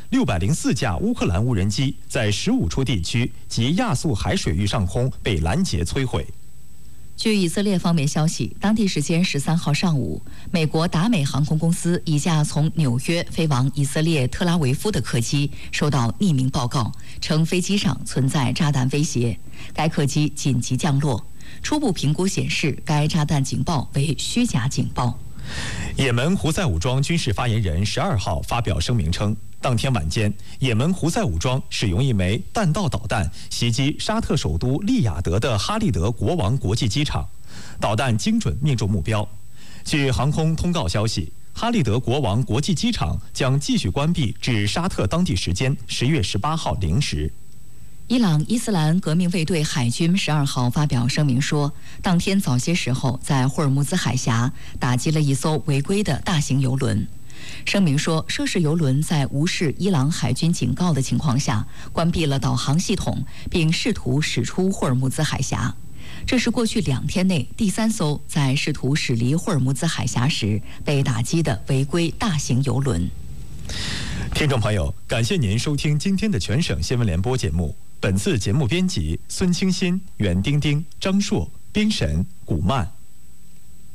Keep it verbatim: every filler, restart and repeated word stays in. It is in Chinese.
六百零四架乌克兰无人机在十五处地区及亚速海水域上空被拦截摧毁。 据以色列方面消息，当地时间十三号上午，美国达美航空公司一架从纽约飞往以色列特拉维夫的客机收到匿名报告，称飞机上存在炸弹威胁，该客机紧急降落。初步评估显示，该炸弹警报为虚假警报。 也门胡塞武装军事发言人十二号发表声明称，当天晚间，也门胡塞武装使用一枚弹道导弹袭击沙特首都利雅得的哈利德国王国际机场，导弹精准命中目标。据航空通告消息，哈利德国王国际机场将继续关闭至沙特当地时间十月十八号零时。 伊朗伊斯兰革命卫队海军十二号发表声明说，当天早些时候在霍尔木兹海峡打击了一艘违规的大型油轮。声明说，涉事油轮在无视伊朗海军警告的情况下，关闭了导航系统，并试图驶出霍尔木兹海峡。这是过去两天内第三艘在试图驶离霍尔木兹海峡时被打击的违规大型油轮。 听众朋友，感谢您收听今天的全省新闻联播节目。本次节目编辑孙清新、袁丁丁、张硕，编审古曼。